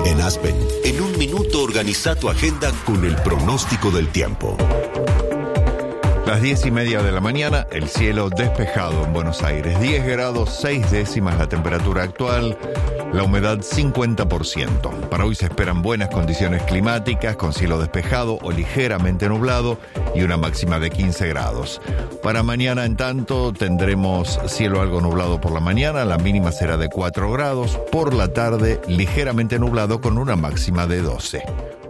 En Aspen, en un minuto organiza tu agenda con el pronóstico del tiempo. Las 10:30 de la mañana, el cielo despejado en Buenos Aires. 10 grados 6 décimas la temperatura actual, la humedad 50%. Para hoy se esperan buenas condiciones climáticas, con cielo despejado o ligeramente nublado y una máxima de 15 grados. Para mañana, en tanto, tendremos cielo algo nublado por la mañana, la mínima será de 4 grados. Por la tarde, ligeramente nublado con una máxima de 12.